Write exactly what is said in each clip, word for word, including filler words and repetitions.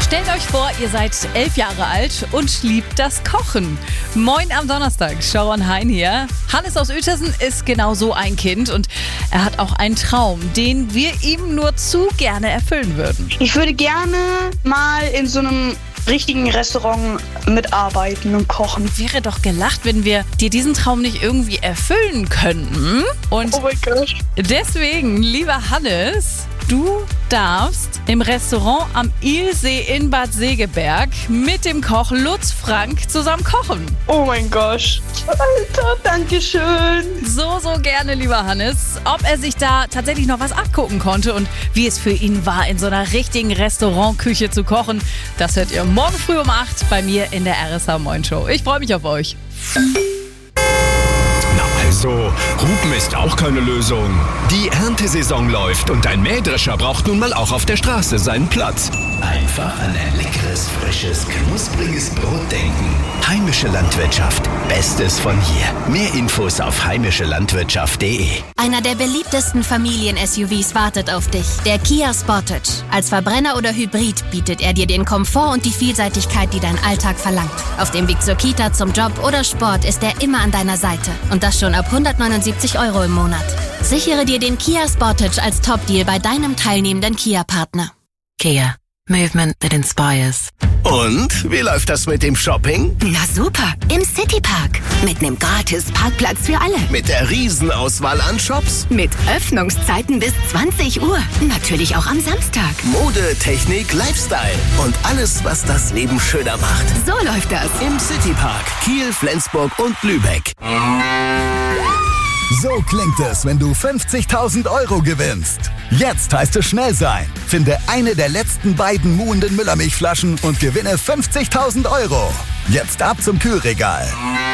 Stellt euch vor, ihr seid elf Jahre alt und liebt das Kochen. Moin am Donnerstag, Sharon Hein hier. Hannes aus Uetersen ist genau so ein Kind und er hat auch einen Traum, den wir ihm nur zu gerne erfüllen würden. Ich würde gerne mal in so einem richtigen Restaurant mitarbeiten und kochen. Wäre doch gelacht, wenn wir dir diesen Traum nicht irgendwie erfüllen könnten. Und oh mein Gott. Deswegen, lieber Hannes, du darfst im Restaurant am Ilsee in Bad Segeberg mit dem Koch Lutz Frank zusammen kochen. Oh mein Gott. Alter, danke schön. So, so gerne, lieber Hannes. Ob er sich da tatsächlich noch was abgucken konnte und wie es für ihn war, in so einer richtigen Restaurantküche zu kochen, das hört ihr morgen früh um acht bei mir in der R S H Moin Show. Ich freue mich auf euch. Also, Hupen ist auch keine Lösung. Die Erntesaison läuft und ein Mähdrescher braucht nun mal auch auf der Straße seinen Platz. Einfach an ein leckeres, frisches, knuspriges Brot denken. Heimische Landwirtschaft. Bestes von hier. Mehr Infos auf heimische landwirtschaft punkt de. Einer der beliebtesten Familien-S U Vs wartet auf dich. Der Kia Sportage. Als Verbrenner oder Hybrid bietet er dir den Komfort und die Vielseitigkeit, die dein Alltag verlangt. Auf dem Weg zur Kita, zum Job oder Sport ist er immer an deiner Seite. Und das schon ab hundertneunundsiebzig Euro im Monat. Sichere dir den Kia Sportage als Top-Deal bei deinem teilnehmenden Kia-Partner. Kia. Movement that inspires. Und, wie läuft das mit dem Shopping? Na super, im Citypark. Mit nem gratis Parkplatz für alle. Mit der Riesenauswahl an Shops. Mit Öffnungszeiten bis zwanzig Uhr. Natürlich auch am Samstag. Mode, Technik, Lifestyle. Und alles, was das Leben schöner macht. So läuft das. Im Citypark. Kiel, Flensburg und Lübeck. So klingt es, wenn du fünfzigtausend Euro gewinnst. Jetzt heißt es schnell sein. Finde eine der letzten beiden muhenden Müllermilchflaschen und gewinne fünfzigtausend Euro. Jetzt ab zum Kühlregal.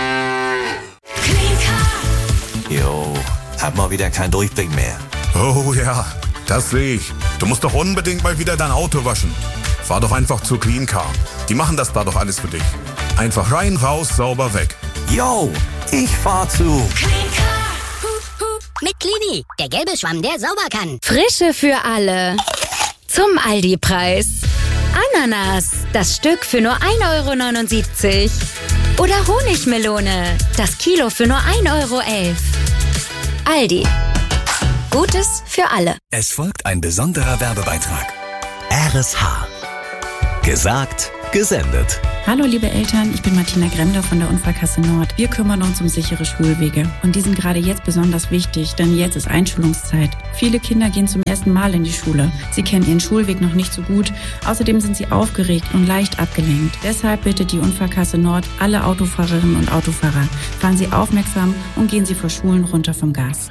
Jo, hab mal wieder keinen Durchblick mehr. Oh ja, das sehe ich. Du musst doch unbedingt mal wieder dein Auto waschen. Fahr doch einfach zu Clean Car. Die machen das da doch alles für dich. Einfach rein, raus, sauber, weg. Jo, ich fahr zu Clean Car. Mit Clini, der gelbe Schwamm, der sauber kann. Frische für alle. Zum Aldi-Preis. Ananas, das Stück für nur ein Euro neunundsiebzig. Oder Honigmelone, das Kilo für nur ein Euro elf. Aldi. Gutes für alle. Es folgt ein besonderer Werbebeitrag. R S H. Gesagt, gesendet. Hallo liebe Eltern, ich bin Martina Gremder von der Unfallkasse Nord. Wir kümmern uns um sichere Schulwege. Und die sind gerade jetzt besonders wichtig, denn jetzt ist Einschulungszeit. Viele Kinder gehen zum ersten Mal in die Schule. Sie kennen ihren Schulweg noch nicht so gut. Außerdem sind sie aufgeregt und leicht abgelenkt. Deshalb bittet die Unfallkasse Nord alle Autofahrerinnen und Autofahrer. Fahren Sie aufmerksam und gehen Sie vor Schulen runter vom Gas.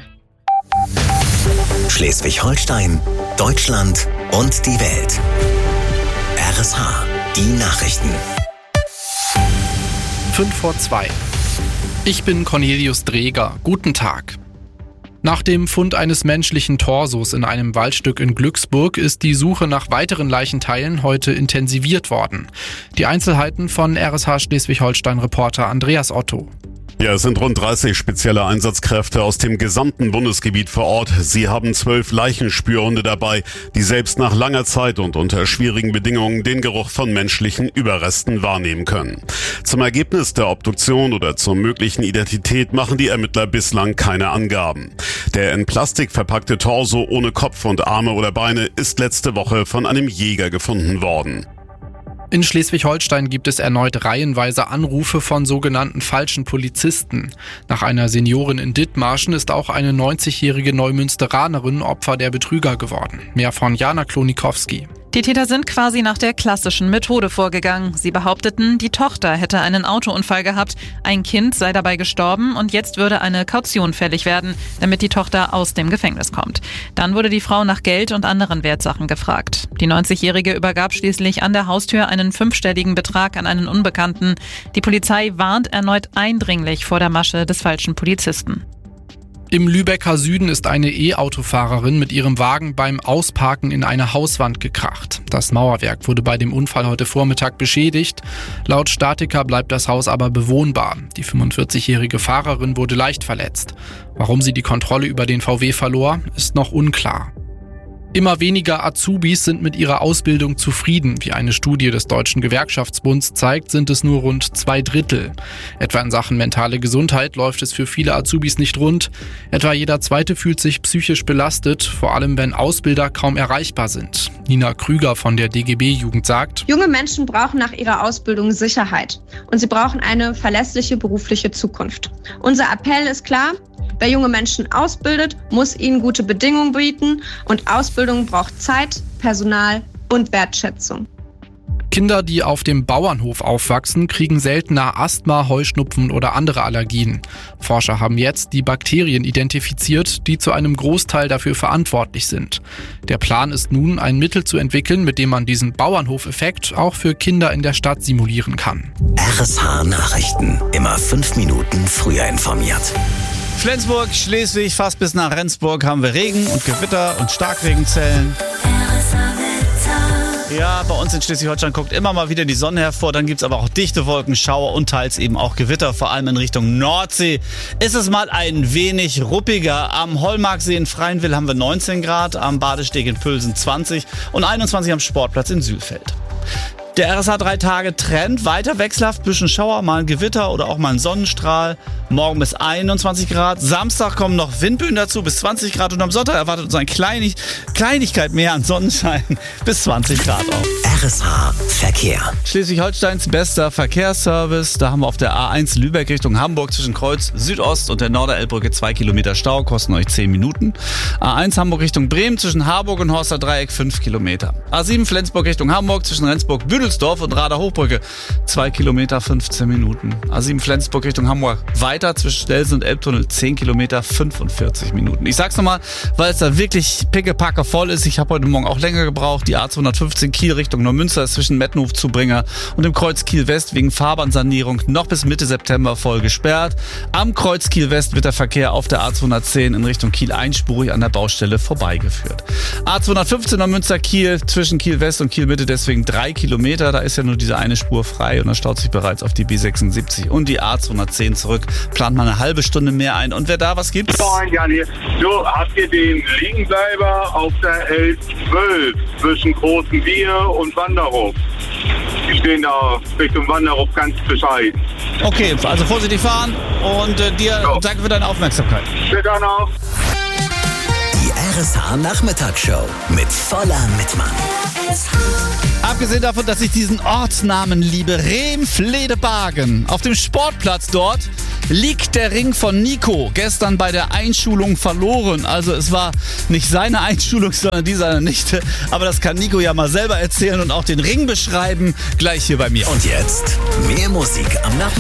Schleswig-Holstein, Deutschland und die Welt. R S H, die Nachrichten. fünf vor zwei. Ich bin Cornelius Dreger. Guten Tag. Nach dem Fund eines menschlichen Torsos in einem Waldstück in Glücksburg ist die Suche nach weiteren Leichenteilen heute intensiviert worden. Die Einzelheiten von R S H Schleswig-Holstein-Reporter Andreas Otto. Ja, es sind rund dreißig spezielle Einsatzkräfte aus dem gesamten Bundesgebiet vor Ort. Sie haben zwölf Leichenspürhunde dabei, die selbst nach langer Zeit und unter schwierigen Bedingungen den Geruch von menschlichen Überresten wahrnehmen können. Zum Ergebnis der Obduktion oder zur möglichen Identität machen die Ermittler bislang keine Angaben. Der in Plastik verpackte Torso ohne Kopf und Arme oder Beine ist letzte Woche von einem Jäger gefunden worden. In Schleswig-Holstein gibt es erneut reihenweise Anrufe von sogenannten falschen Polizisten. Nach einer Seniorin in Dithmarschen ist auch eine neunzigjährige Neumünsteranerin Opfer der Betrüger geworden. Mehr von Jana Klonikowski. Die Täter sind quasi nach der klassischen Methode vorgegangen. Sie behaupteten, die Tochter hätte einen Autounfall gehabt, ein Kind sei dabei gestorben und jetzt würde eine Kaution fällig werden, damit die Tochter aus dem Gefängnis kommt. Dann wurde die Frau nach Geld und anderen Wertsachen gefragt. Die neunzigjährige übergab schließlich an der Haustür einen fünfstelligen Betrag an einen Unbekannten. Die Polizei warnt erneut eindringlich vor der Masche des falschen Polizisten. Im Lübecker Süden ist eine E-Autofahrerin mit ihrem Wagen beim Ausparken in eine Hauswand gekracht. Das Mauerwerk wurde bei dem Unfall heute Vormittag beschädigt. Laut Statiker bleibt das Haus aber bewohnbar. Die fünfundvierzigjährige Fahrerin wurde leicht verletzt. Warum sie die Kontrolle über den V W verlor, ist noch unklar. Immer weniger Azubis sind mit ihrer Ausbildung zufrieden. Wie eine Studie des Deutschen Gewerkschaftsbunds zeigt, sind es nur rund zwei Drittel. Etwa in Sachen mentale Gesundheit läuft es für viele Azubis nicht rund. Etwa jeder Zweite fühlt sich psychisch belastet, vor allem wenn Ausbilder kaum erreichbar sind. Nina Krüger von der D G B-Jugend sagt: Junge Menschen brauchen nach ihrer Ausbildung Sicherheit und sie brauchen eine verlässliche berufliche Zukunft. Unser Appell ist klar: Wer junge Menschen ausbildet, muss ihnen gute Bedingungen bieten und Ausbildung braucht Zeit, Personal und Wertschätzung. Kinder, die auf dem Bauernhof aufwachsen, kriegen seltener Asthma, Heuschnupfen oder andere Allergien. Forscher haben jetzt die Bakterien identifiziert, die zu einem Großteil dafür verantwortlich sind. Der Plan ist nun, ein Mittel zu entwickeln, mit dem man diesen Bauernhofeffekt auch für Kinder in der Stadt simulieren kann. R S H Nachrichten. Immer fünf Minuten früher informiert. Flensburg, Schleswig, fast bis nach Rendsburg haben wir Regen und Gewitter und Starkregenzellen. Ja, bei uns in Schleswig-Holstein guckt immer mal wieder die Sonne hervor. Dann gibt's aber auch dichte Wolken, Schauer und teils eben auch Gewitter. Vor allem in Richtung Nordsee ist es mal ein wenig ruppiger. Am Hollmarksee in Freienwil haben wir neunzehn Grad, am Badesteg in Pülsen zwanzig und einundzwanzig am Sportplatz in Sülfeld. Der R S H drei Tage Trend, weiter wechselhaft, bisschen Schauer, mal ein Gewitter oder auch mal ein Sonnenstrahl. Morgen bis einundzwanzig Grad. Samstag kommen noch Windböen dazu bis zwanzig Grad und am Sonntag erwartet uns eine Kleinig- Kleinigkeit mehr an Sonnenschein bis zwanzig Grad auch. R S H Verkehr. Schleswig-Holsteins bester Verkehrsservice. Da haben wir auf der A eins Lübeck Richtung Hamburg zwischen Kreuz Südost und der Norderelbbrücke zwei Kilometer Stau, kosten euch zehn Minuten. A eins Hamburg Richtung Bremen zwischen Harburg und Horster Dreieck fünf Kilometer. A sieben Flensburg Richtung Hamburg zwischen Rendsburg Büdelsdorf und Rader Hochbrücke zwei Kilometer fünfzehn Minuten. A sieben Flensburg Richtung Hamburg weiter zwischen Stelzen und Elbtunnel zehn Kilometer fünfundvierzig Minuten. Ich sag's nochmal, weil es da wirklich pickepacke voll ist. Ich habe heute Morgen auch länger gebraucht. Die A zweihundertfünfzehn Kiel Richtung Neumünster ist zwischen Mettenhof Zubringer und dem Kreuz Kiel West wegen Fahrbahnsanierung noch bis Mitte September voll gesperrt. Am Kreuz Kiel West wird der Verkehr auf der A zweihundertzehn in Richtung Kiel einspurig an der Baustelle vorbeigeführt. A zweihundertfünfzehn Neumünster Kiel zwischen Kiel West und Kiel Mitte deswegen drei Kilometer. Da ist ja nur diese eine Spur frei und da staut sich bereits auf die B sechsundsiebzig und die A zweihundertzehn zurück. Plant man eine halbe Stunde mehr ein. Und wer da was gibt? Moin, Janni. Du, habt ihr den Liegenbleiber auf der L zwölf zwischen Großen Bier und Wanderhof? Die stehen da Richtung Wanderhof ganz bescheiden. Okay, also vorsichtig fahren und äh, dir so. Danke für deine Aufmerksamkeit. Bitte noch. Die R S H Nachmittagsshow mit voller Mitmann. Abgesehen davon, dass ich diesen Ortsnamen liebe, Rehm-Fledebagen. Auf dem Sportplatz dort liegt der Ring von Nico, gestern bei der Einschulung verloren. Also es war nicht seine Einschulung, sondern die seiner Nichte. Aber das kann Nico ja mal selber erzählen und auch den Ring beschreiben, gleich hier bei mir. Und jetzt mehr Musik am Nachmittag.